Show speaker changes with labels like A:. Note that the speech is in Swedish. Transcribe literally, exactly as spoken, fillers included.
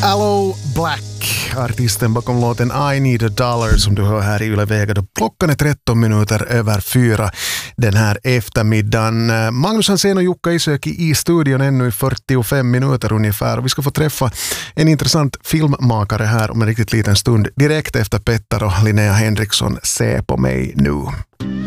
A: Aloe Black, artisten bakom låten I Need a Dollar som du hör här i Yle Vega. Klockan är tretton minuter över fyra den här eftermiddagen. Magnus Hansén och Jukka Isöki i studion ännu i fyrtiofem minuter ungefär. Vi ska få träffa en intressant filmmakare här om en riktigt liten stund direkt efter Petter och Linnea Henriksson. Se på mig nu.